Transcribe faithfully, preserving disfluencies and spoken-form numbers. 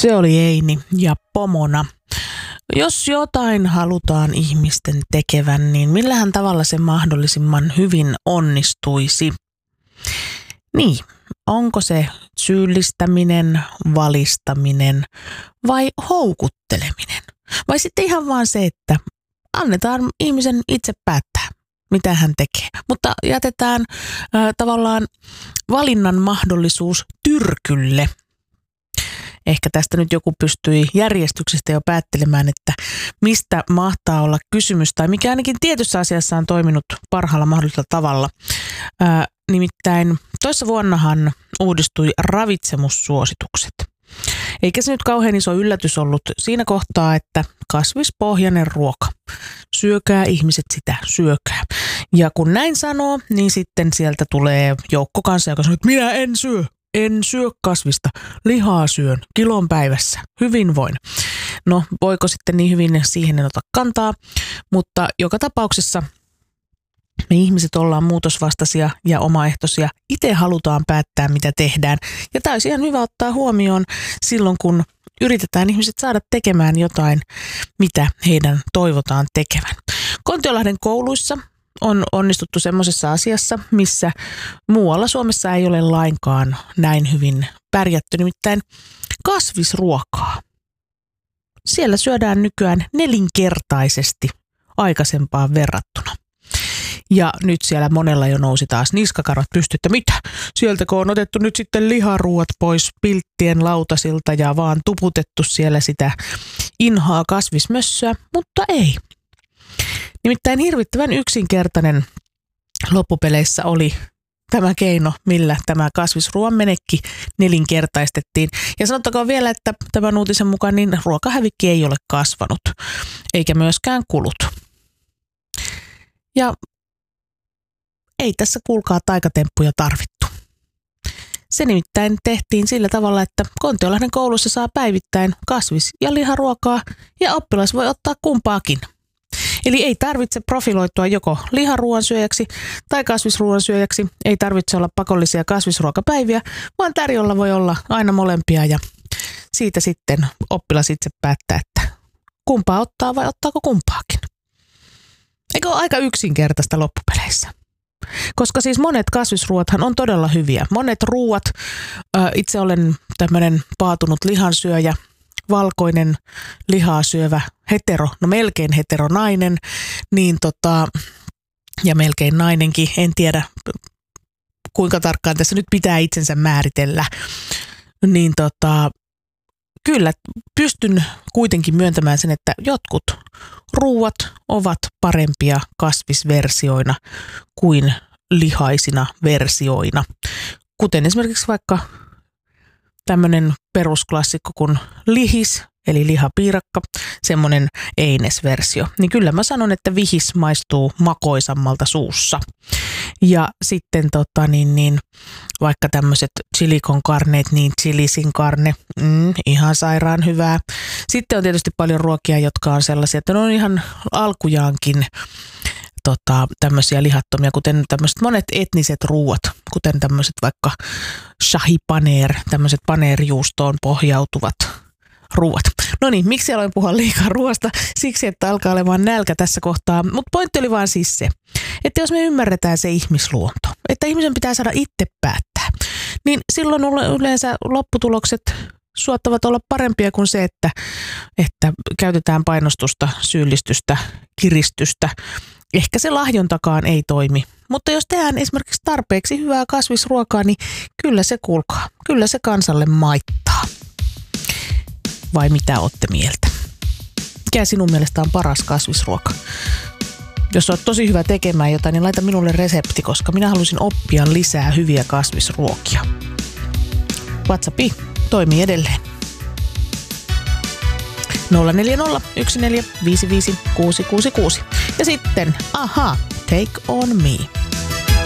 Se oli Eini ja Pomona. Jos jotain halutaan ihmisten tekevän, niin millähän tavalla se mahdollisimman hyvin onnistuisi? Niin, onko se syyllistäminen, valistaminen vai houkutteleminen? Vai sitten ihan vaan se, että annetaan ihmisen itse päättää, mitä hän tekee. Mutta jätetään äh, tavallaan valinnan mahdollisuus tyrkylle. Ehkä tästä nyt joku pystyi järjestyksestä jo päättelemään, että mistä mahtaa olla kysymys tai mikä ainakin tietyssä asiassa on toiminut parhaalla mahdollisella tavalla. Ää, nimittäin toissa vuonnahan uudistui ravitsemussuositukset. Eikä se nyt kauhean iso yllätys ollut siinä kohtaa, että kasvispohjainen ruoka. Syökää ihmiset sitä, syökää. Ja kun näin sanoo, niin sitten sieltä tulee joukko kanssa, joka sanoo, että minä en syö. En syö kasvista, lihaa syön kilon päivässä, hyvin voin. No voiko sitten niin hyvin siihen en ota kantaa, mutta joka tapauksessa me ihmiset ollaan muutosvastaisia ja omaehtoisia. Itse halutaan päättää, mitä tehdään. Ja tämä olisi ihan hyvä ottaa huomioon silloin, kun yritetään ihmiset saada tekemään jotain, mitä heidän toivotaan tekevän. Kontiolahden kouluissa on onnistuttu semmoisessa asiassa, missä muualla Suomessa ei ole lainkaan näin hyvin pärjätty, nimittäin kasvisruokaa. Siellä syödään nykyään nelinkertaisesti aikaisempaan verrattuna. Ja nyt siellä monella jo nousi taas niskakarvat pystyyn, että mitä? Sieltäkö on otettu nyt sitten liharuuat pois pilttien lautasilta ja vaan tuputettu siellä sitä inhaa kasvismössöä, mutta ei. Nimittäin hirvittävän yksinkertainen loppupeleissä oli tämä keino, millä tämä kasvisruoan menekki nelinkertaistettiin. Ja sanottakoon vielä, että tämän uutisen mukaan niin ruokahävikki ei ole kasvanut, eikä myöskään kulut. Ja ei tässä kuulkaa taikatemppuja tarvittu. Se nimittäin tehtiin sillä tavalla, että Kontiolahden koulussa saa päivittäin kasvis- ja liharuokaa ja oppilas voi ottaa kumpaakin. Eli ei tarvitse profiloitua joko liharuoan syöjäksi tai kasvisruoan syöjäksi. Ei tarvitse olla pakollisia kasvisruokapäiviä, vaan tarjolla voi olla aina molempia ja siitä sitten oppilas itse päättää, että kumpaa ottaa vai ottaako kumpaakin. Eikö ole aika yksinkertaista loppupeleissä? Koska siis monet kasvisruoathan on todella hyviä. Monet ruuat, itse olen tämmöinen paatunut lihansyöjä, valkoinen lihaa syövä hetero, no melkein heteronainen, niin tota, ja melkein nainenkin, en tiedä kuinka tarkkaan tässä nyt pitää itsensä määritellä, niin tota, kyllä pystyn kuitenkin myöntämään sen, että jotkut ruuat ovat parempia kasvisversioina kuin lihaisina versioina, kuten esimerkiksi vaikka tämmöinen perusklassikko kuin lihis, eli lihapiirakka, semmoinen einesversio. Niin kyllä mä sanon, että vihis maistuu makoisammalta suussa. Ja sitten tota niin, niin vaikka tämmöiset chilikon karneet, niin chilisin karne, mm, ihan sairaan hyvää. Sitten on tietysti paljon ruokia, jotka on sellaisia, että ne on ihan alkujaankin Tota, tämmöisiä lihattomia, kuten tämmöiset monet etniset ruuat, kuten tämmöiset vaikka shahi paneer, tämmöiset paneerjuustoon pohjautuvat ruuat. No niin, miksi aloin puhua liikaa ruoasta? Siksi, että alkaa olemaan nälkä tässä kohtaa, mutta pointti oli vaan siis se, että jos me ymmärretään se ihmisluonto, että ihmisen pitää saada itse päättää, niin silloin yleensä lopputulokset suottavat olla parempia kuin se, että, että käytetään painostusta, syyllistystä, kiristystä. Ehkä se lahjontakaan ei toimi, mutta jos tehdään esimerkiksi tarpeeksi hyvää kasvisruokaa, niin kyllä se kuulkaa, kyllä se kansalle maittaa. Vai mitä olette mieltä? Mikä sinun mielestä on paras kasvisruoka? Jos olet tosi hyvä tekemään jotain, niin laita minulle resepti, koska minä haluaisin oppia lisää hyviä kasvisruokia. WhatsApp toimii edelleen. nolla neljä nolla yksi neljä viisi viisi kuusi kuusi kuusi. Ja sitten, aha, Take on Me.